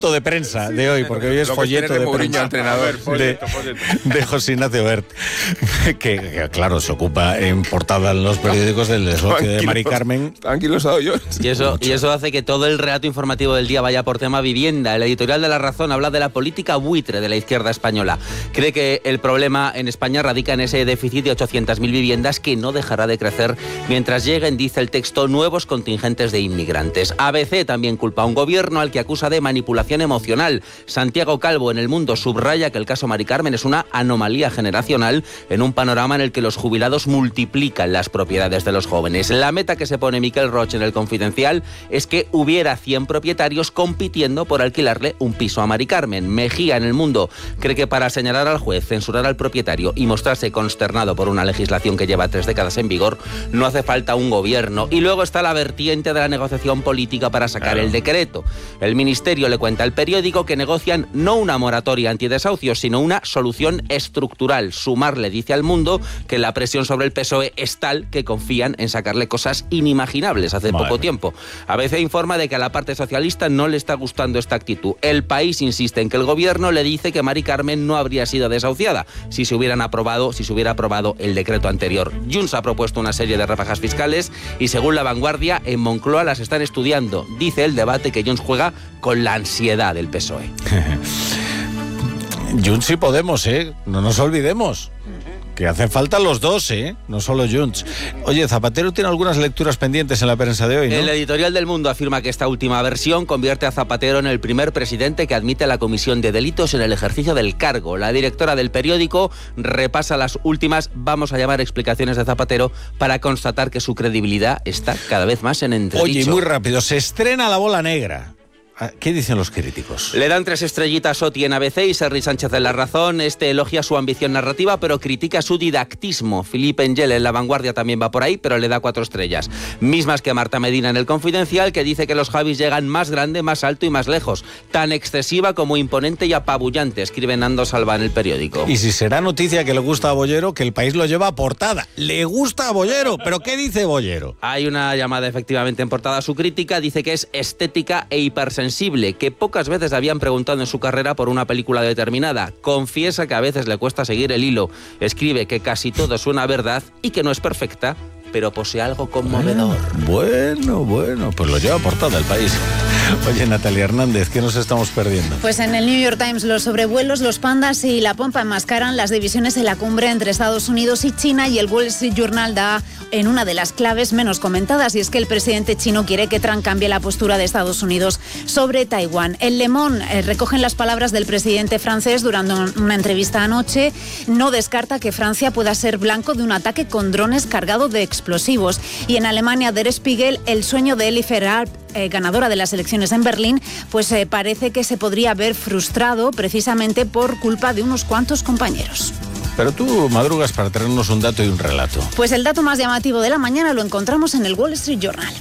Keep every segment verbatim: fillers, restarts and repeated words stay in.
de prensa de hoy, porque hoy es folleto de prensa entrenador, folleto, de, folleto. de José Ignacio Wert, que, que claro, se ocupa en portada en los periódicos del desloque de Mari Carmen. Tranquilosado yo. Y eso, y eso hace que todo el relato informativo del día vaya por tema vivienda. El editorial de La Razón habla de la política buitre de la izquierda española. Cree que el problema en España radica en ese déficit de ochocientas mil viviendas que no dejará de crecer mientras lleguen, dice el texto, nuevos contingentes de inmigrantes. A B C también culpa a un gobierno al que acusa de manipulación emocional. Santiago Calvo en El Mundo subraya que el caso Mari Carmen es una anomalía generacional en un panorama en el que los jubilados multiplican las propiedades de los jóvenes. La meta que se pone Miquel Roig en El Confidencial es que hubiera cien propietarios compitiendo por alquilarle un piso a Mari Carmen. Mejía en El Mundo cree que para señalar al juez, censurar al propietario y mostrarse consternado por una legislación que lleva tres décadas en vigor, no hace falta un gobierno. Y luego está la vertiente de la negociación política para sacar claro. el decreto. El Ministerio le cuenta al periódico que negocian no una moratoria antidesahucios, sino una solución estructural. Sumar le dice al Mundo que la presión sobre el P S O E es tal que confían en sacarle cosas inimaginables hace Madre. poco tiempo. A veces informa de que a la parte socialista no le está gustando esta actitud. El País insiste en que el gobierno le dice que Mari Carmen no habría sido desahuciada si se hubieran aprobado, si se hubiera aprobado el decreto anterior. Junts ha propuesto una serie de rebajas fiscales y según La Vanguardia, en Moncloa las están estudiando. Dice el debate que Junts juega con la ansiedad del P S O E. Junts y Podemos, ¿eh? No nos olvidemos. Que hacen falta los dos, ¿eh? No solo Junts. Oye, Zapatero tiene algunas lecturas pendientes en la prensa de hoy, ¿no? El editorial del Mundo afirma que esta última versión convierte a Zapatero en el primer presidente que admite la comisión de delitos en el ejercicio del cargo. La directora del periódico repasa las últimas, vamos a llamar, explicaciones de Zapatero para constatar que su credibilidad está cada vez más en entredicho. Oye, muy rápido, se estrena La Bola Negra. ¿Qué dicen los críticos? Le dan tres estrellitas Oti en A B C y Serri Sánchez en La Razón. Este elogia su ambición narrativa, pero critica su didactismo. Philippe Engel en La Vanguardia también va por ahí, pero le da cuatro estrellas. Mismas que Marta Medina en El Confidencial, que dice que los Javis llegan más grande, más alto y más lejos. Tan excesiva como imponente y apabullante, escribe Nando Salva en el periódico. Y si será noticia que le gusta a Bollero, que El País lo lleva a portada. Le gusta a Bollero, pero ¿qué dice Bollero? Hay una llamada efectivamente en portada a su crítica. Dice que es estética e hipersensible, que pocas veces habían preguntado en su carrera por una película determinada. Confiesa que a veces le cuesta seguir el hilo. Escribe que casi todo suena a verdad y que no es perfecta, pero posee algo conmovedor. Bueno, bueno, pues lo lleva por todo El País. Oye, Natalia Hernández, ¿qué nos estamos perdiendo? Pues en el New York Times los sobrevuelos, los pandas y la pompa enmascaran las divisiones en la cumbre entre Estados Unidos y China, y el Wall Street Journal da en una de las claves menos comentadas, y es que el presidente chino quiere que Trump cambie la postura de Estados Unidos sobre Taiwán. El Le Monde eh, recogen las palabras del presidente francés durante una entrevista anoche. No descarta que Francia pueda ser blanco de un ataque con drones cargado de explosivos. Y en Alemania, Der Spiegel, el sueño de Eli Ferrari, Eh, ganadora de las elecciones en Berlín, pues eh, parece que se podría ver frustrado precisamente por culpa de unos cuantos compañeros. Pero tú madrugas para traernos un dato y un relato. Pues el dato más llamativo de la mañana lo encontramos en el Wall Street Journal.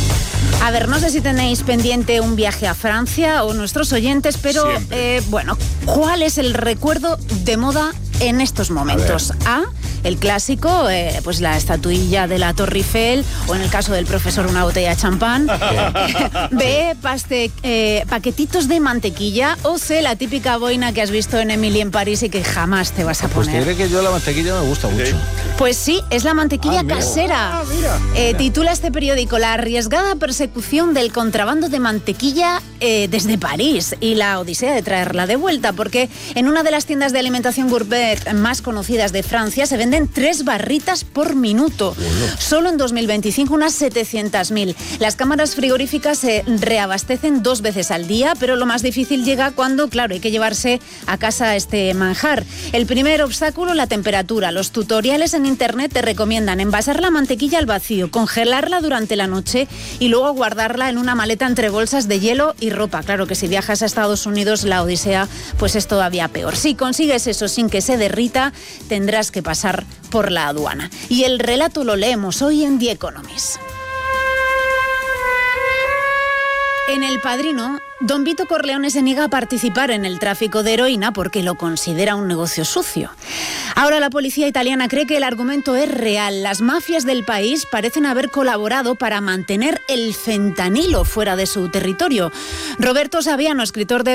A ver, no sé si tenéis pendiente un viaje a Francia o nuestros oyentes, pero eh, bueno, ¿cuál es el recuerdo de moda en estos momentos? A, el clásico, eh, pues la estatuilla de la Torre Eiffel, o en el caso del profesor una botella de champán. B, paste, eh, paquetitos de mantequilla. O C, la típica boina que has visto en Emily en París y que jamás te vas a pues poner. Pues te diré que yo la mantequilla me gusta mucho. Pues sí, es la mantequilla ah, mira. casera. Ah, mira, eh, mira. Titula este periódico: la arriesgada persecución del contrabando de mantequilla eh, desde París y la odisea de traerla de vuelta, porque en una de las tiendas de alimentación gourmet más conocidas de Francia se venden tres barritas por minuto. Bueno. Solo en dos mil veinticinco unas setecientas mil. Las cámaras frigoríficas se reabastecen dos veces al día, pero lo más difícil llega cuando, claro, hay que llevarse a casa este manjar. El primer obstáculo, la temperatura. Los tutoriales en internet te recomiendan envasar la mantequilla al vacío, congelarla durante la noche y luego guardarla en una maleta entre bolsas de hielo y ropa. Claro que si viajas a Estados Unidos, la odisea pues es todavía peor. Si consigues eso sin que se derrita, tendrás que pasar por la aduana. Y el relato lo leemos hoy en The Economist. En El Padrino, don Vito Corleone se niega a participar en el tráfico de heroína porque lo considera un negocio sucio. Ahora la policía italiana cree que el argumento es real. Las mafias del país parecen haber colaborado para mantener el fentanilo fuera de su territorio. Roberto Saviano, escritor de